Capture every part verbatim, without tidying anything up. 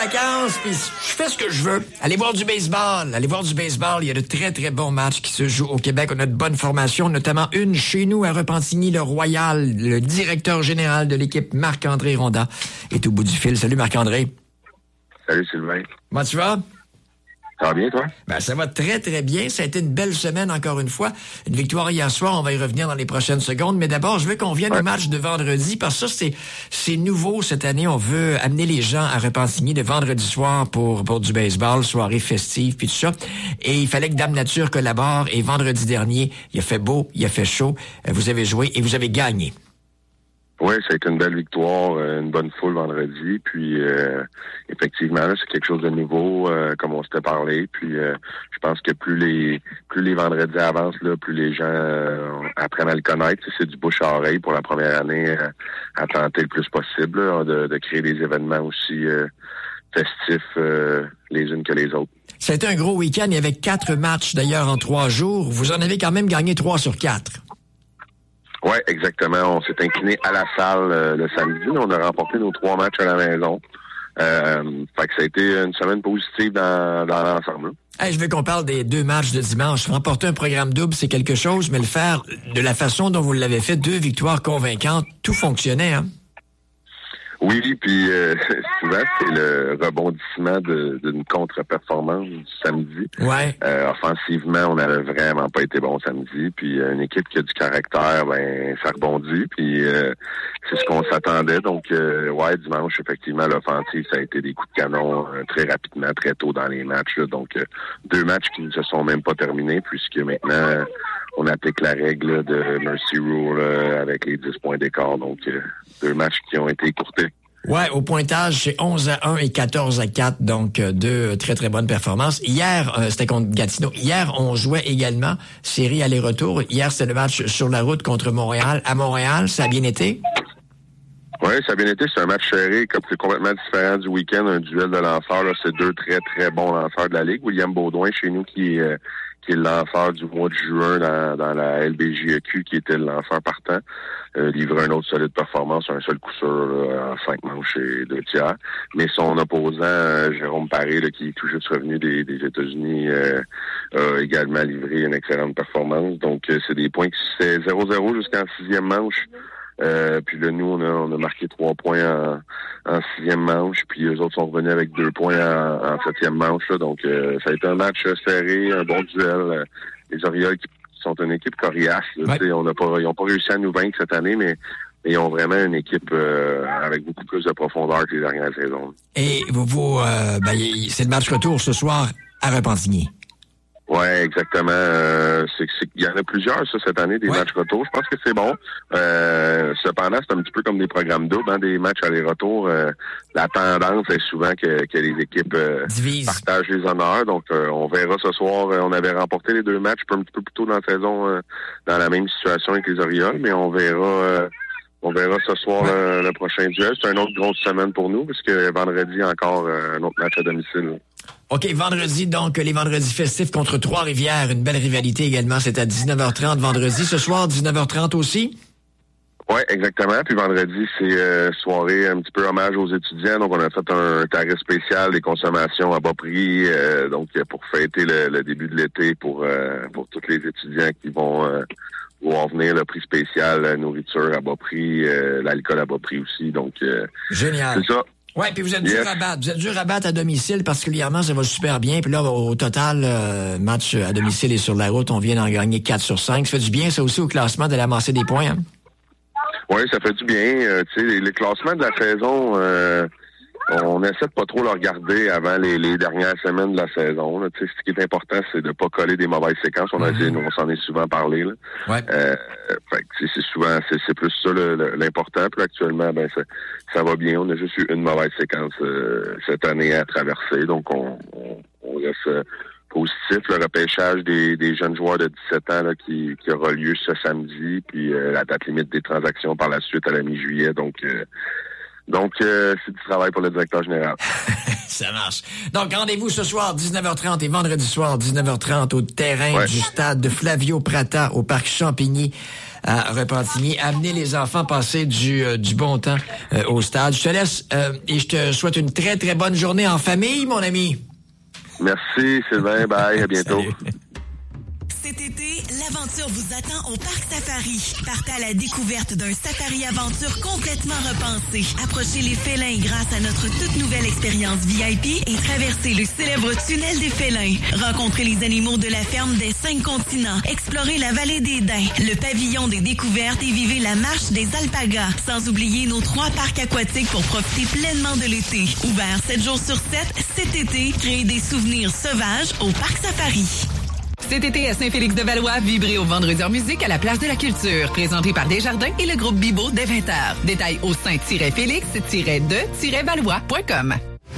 vacances, puis je fais ce que je veux. Allez voir du baseball. Allez voir du baseball. Il y a de très, très bons matchs qui se jouent au Québec. On a de bonnes formations, notamment une chez nous à Repentigny-le-Royal. Le directeur général de l'équipe, Marc-André Rondat, est au bout du fil. Salut Marc-André. Salut Sylvain. Comment tu vas? Ça va bien, toi? Ben, ça va très, très bien. Ça a été une belle semaine, encore une fois. Une victoire hier soir. On va y revenir dans les prochaines secondes. Mais d'abord, je veux qu'on vienne ouais. au match de vendredi, parce que ça, c'est, c'est nouveau cette année. On veut amener les gens à Repentigny de vendredi soir pour, pour du baseball, soirée festive, puis tout ça. Et il fallait que Dame Nature collabore. Et vendredi dernier, il a fait beau, il a fait chaud. Vous avez joué et vous avez gagné. Oui, ça a été une belle victoire, une bonne foule vendredi. Puis euh, effectivement, là, c'est quelque chose de nouveau, euh, comme on s'était parlé. Puis euh, je pense que plus les plus les vendredis avancent, là, plus les gens euh, apprennent à le connaître. C'est du bouche à oreille pour la première année, euh, à tenter le plus possible, là, de, de créer des événements aussi euh, festifs euh, les unes que les autres. Ça a été un gros week-end. Il y avait quatre matchs d'ailleurs en trois jours. Vous en avez quand même gagné trois sur quatre. Oui, exactement. On s'est incliné à la salle euh, le samedi. On a remporté nos trois matchs à la maison. Euh, fait que ça a été une semaine positive dans, dans l'ensemble. Hey, je veux qu'on parle des deux matchs de dimanche. Remporter un programme double, c'est quelque chose, mais le faire de la façon dont vous l'avez fait, deux victoires convaincantes, tout fonctionnait, hein? Oui, puis euh, souvent, c'est le rebondissement de, d'une contre-performance du samedi. Ouais. Euh, offensivement, on n'avait vraiment pas été bon samedi. Puis euh, une équipe qui a du caractère, ben ça rebondit. Puis euh, c'est ce qu'on s'attendait. Donc, euh, ouais, dimanche, effectivement, l'offensive, ça a été des coups de canon euh, très rapidement, très tôt dans les matchs. Là. Donc, euh, deux matchs qui ne se sont même pas terminés, puisque maintenant, on applique la règle de Mercy Rule euh, avec les dix points d'écart. Donc, euh, deux matchs qui ont été écourtés. Ouais, au pointage, c'est onze à un et quatorze à quatre, donc euh, deux très, très bonnes performances. Hier, euh, c'était contre Gatineau. Hier, on jouait également série aller-retour. Hier, c'était le match sur la route contre Montréal. À Montréal, ça a bien été? Oui, ça a bien été. C'est un match serré, comme c'est complètement différent du week-end, un duel de lanceurs. Là, c'est deux très, très bons lanceurs de la Ligue. William Baudouin, chez nous, qui est, euh, qui est le lanceur du mois de juin dans, dans la L B J E Q, qui était le lanceur partant. Euh, livrer une autre solide performance, un seul coup sûr là, en cinq manches et deux tiers. Mais son opposant, euh, Jérôme Paré, là, qui est tout juste revenu des, des États-Unis, euh, a également livré une excellente performance. Donc, euh, c'est des points qui c'est zéro zéro jusqu'en sixième manche. Euh, puis là, nous, on a, on a marqué trois points en, en sixième manche, puis eux autres sont revenus avec deux points en, en septième manche. Là. Donc, euh, ça a été un match serré, un bon duel. Les Orioles qui sont une équipe coriace. Là, ouais. On n'a pas, ils n'ont pas réussi à nous vaincre cette année, mais, mais ils ont vraiment une équipe euh, avec beaucoup plus de profondeur que les dernières saisons. Et vous, vous euh, ben, c'est le match retour ce soir à Repentigny. Oui, exactement. Euh, c'est, c'est, il y en a plusieurs, ça, cette année, des ouais. matchs retour. Je pense que c'est bon. Euh, cependant, c'est un petit peu comme des programmes doubles, hein, des matchs aller-retour. Euh, la tendance est souvent que, que les équipes euh, partagent les honneurs. Donc, euh, on verra ce soir. Euh, on avait remporté les deux matchs un petit peu plus tôt dans la saison, euh, dans la même situation avec les Orioles, mais on verra... Euh, On verra ce soir ouais. le, le prochain duel. C'est une autre grosse semaine pour nous, parce que vendredi, encore euh, un autre match à domicile. OK, vendredi, donc, les vendredis festifs contre Trois-Rivières. Une belle rivalité également. C'est à dix-neuf heures trente vendredi. Ce soir, dix-neuf heures trente aussi? Oui, exactement. Puis vendredi, c'est euh, soirée un petit peu hommage aux étudiants. Donc, on a fait un tarif spécial des consommations à bas prix. Euh, donc, pour fêter le, le début de l'été pour, euh, pour tous les étudiants qui vont... Euh, vont venir le prix spécial, la nourriture à bas prix, euh, l'alcool à bas prix aussi. Donc, euh, génial. C'est ça. Ouais, puis vous êtes yes. dur à battre. Vous êtes dur à battre à domicile, particulièrement, ça va super bien. Puis là, au total, euh, match à domicile et sur la route, on vient d'en gagner quatre sur cinq. Ça fait du bien, ça aussi, au classement, d'aller amasser des points. Hein? Oui, ça fait du bien. Euh, tu sais, les, les classements de la saison... Euh, on essaie de pas trop le regarder avant les, les dernières semaines de la saison. Là. Tu sais, ce qui est important, c'est de pas coller des mauvaises séquences. On a essayé, nous, on s'en est souvent parlé. Là. Ouais. Euh, fait que c'est souvent, c'est, c'est plus ça le, le, l'important. Puis actuellement, ben ça, ça va bien. On a juste eu une mauvaise séquence euh, cette année à traverser. Donc on, on, on reste euh, positif. Le repêchage des, des jeunes joueurs de dix-sept ans là, qui, qui aura lieu ce samedi. Puis euh, la date limite des transactions par la suite à la mi-juillet. Donc euh, Donc, euh, c'est du travail pour le directeur général. Ça marche. Donc, rendez-vous ce soir, dix-neuf heures trente et vendredi soir, dix-neuf heures trente au terrain ouais. du stade de Flavio Prata au parc Champigny à Repentigny. Amenez les enfants passer du, euh, du bon temps euh, au stade. Je te laisse euh, et je te souhaite une très, très bonne journée en famille, mon ami. Merci, Sylvain. Bye. À bientôt. Salut. Cet été, l'aventure vous attend au Parc Safari. Partez à la découverte d'un safari-aventure complètement repensé. Approchez les félins grâce à notre toute nouvelle expérience V I P et traversez le célèbre tunnel des félins. Rencontrez les animaux de la ferme des cinq continents. Explorez la vallée des Daims, le pavillon des découvertes et vivez la marche des alpagas. Sans oublier nos trois parcs aquatiques pour profiter pleinement de l'été. Ouvert sept jours sur sept, cet été, créez des souvenirs sauvages au Parc Safari. Cet été à Saint-Félix-de-Valois, vibrez au Vendredi en musique à la Place de la Culture. Présenté par Desjardins et le groupe Bibo dès vingt heures. Détails au saint félix de valois point com.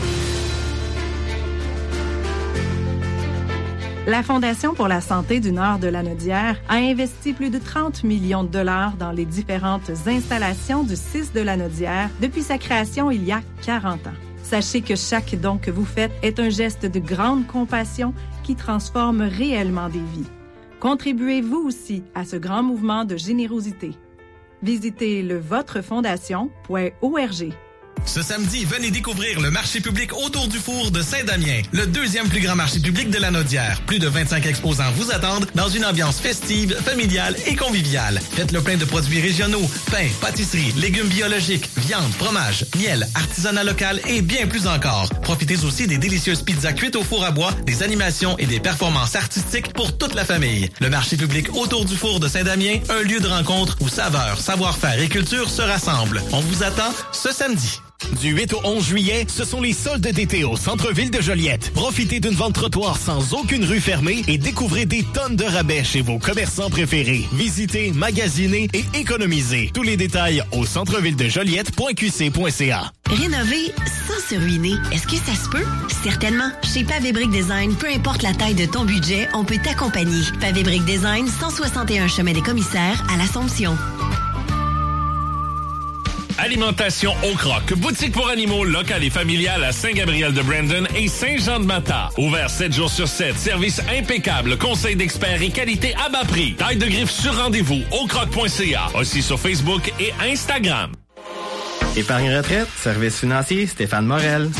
La Fondation pour la santé du Nord de Lanaudière a investi plus de trente millions de dollars dans les différentes installations du C I S de Lanaudière depuis sa création il y a quarante ans. Sachez que chaque don que vous faites est un geste de grande compassion qui transforme réellement des vies. Contribuez vous aussi à ce grand mouvement de générosité. Visitez le vôtrefondation point org. Ce samedi, venez découvrir le marché public autour du four de Saint-Damien, le deuxième plus grand marché public de Lanaudière. Plus de vingt-cinq exposants vous attendent dans une ambiance festive, familiale et conviviale. Faites le plein de produits régionaux, pain, pâtisserie, légumes biologiques, viande, fromage, miel, artisanat local et bien plus encore. Profitez aussi des délicieuses pizzas cuites au four à bois, des animations et des performances artistiques pour toute la famille. Le marché public autour du four de Saint-Damien, un lieu de rencontre où saveurs, savoir-faire et culture se rassemblent. On vous attend ce samedi. Du huit au onze juillet, ce sont les soldes d'été au centre-ville de Joliette. Profitez d'une vente trottoir sans aucune rue fermée et découvrez des tonnes de rabais chez vos commerçants préférés. Visitez, magasinez et économisez. Tous les détails au centre-ville de Joliette point q c point c a. Rénover sans se ruiner, est-ce que ça se peut? Certainement. Chez Pavé Brick Design, peu importe la taille de ton budget, on peut t'accompagner. Pavé Brick Design, cent soixante et un chemin des Commissaires à l'Assomption. Alimentation au croc, boutique pour animaux locale et familiale à Saint-Gabriel-de-Brandon et Saint-Jean-de-Mata. Ouvert sept jours sur sept, service impeccable, conseil d'experts et qualité à bas prix. Taille de griffe sur rendez-vous au croc point c a. Aussi sur Facebook et Instagram. Épargne retraite, service financier, Stéphane Morel.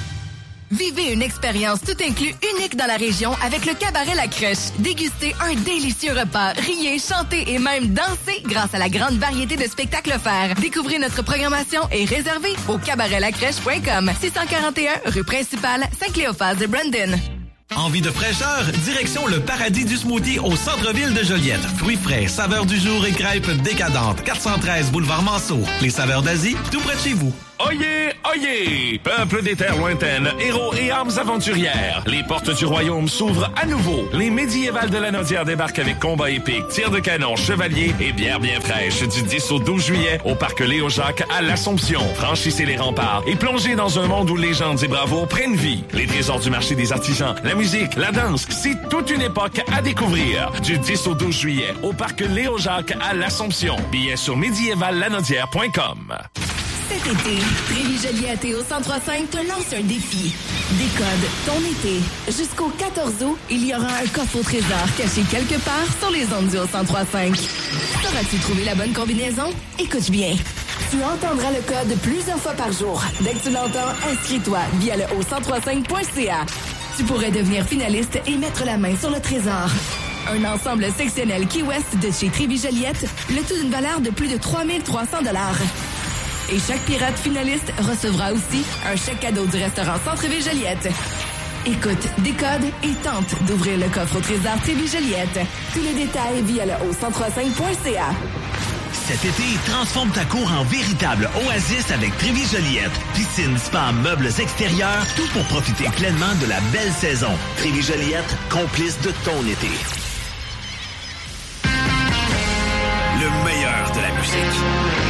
Vivez une expérience tout inclus unique dans la région avec le Cabaret La Crèche. Dégustez un délicieux repas, riez, chantez et même dansez grâce à la grande variété de spectacles offerts. Découvrez notre programmation et réservez au cabaret la crèche point com. six cent quarante et un rue principale, Saint-Cléophas de Brandon. Envie de fraîcheur? Direction le paradis du smoothie au centre-ville de Joliette. Fruits frais, saveurs du jour et crêpes décadentes. quatre cent treize boulevard Manceau. Les saveurs d'Asie, tout près de chez vous. Oyez, oyez! Peuple des terres lointaines, héros et armes aventurières. Les portes du royaume s'ouvrent à nouveau. Les médiévales de Lanaudière débarquent avec combats épiques, tirs de canon, chevaliers et bière bien fraîche du dix au douze juillet au parc Léo-Jacques à l'Assomption. Franchissez les remparts et plongez dans un monde où légendes et bravoures prennent vie. Les trésors du marché des artisans, la musique, la danse, c'est toute une époque à découvrir. Du dix au douze juillet au parc Léo-Jacques à l'Assomption. Billets sur médiéval lanaudière point com. Cet été, Trévis-Joliette et au cent trois cinq te lance un défi. Décode ton été. Jusqu'au quatorze août, il y aura un coffre au trésor caché quelque part sur les ondes du cent trois cinq. Sauras-tu trouver la bonne combinaison? Écoute bien. Tu entendras le code plusieurs fois par jour. Dès que tu l'entends, inscris-toi via le au cent trois cinq point c a. Tu pourrais devenir finaliste et mettre la main sur le trésor. Un ensemble sectionnel Key West de chez Trévis-Joliette, le tout d'une valeur de plus de trois mille trois cents dollars. Et chaque pirate finaliste recevra aussi un chèque cadeau du restaurant Centre-Ville-Joliette. Écoute, décode et tente d'ouvrir le coffre au trésor Trévis-Joliette. Tous les détails via le au cent trois cinq point c a. Cet été, transforme ta cour en véritable oasis avec Trévis-Joliette. Piscine, spa, meubles extérieurs, tout pour profiter pleinement de la belle saison. Trévis-Joliette, complice de ton été. Le meilleur de la musique.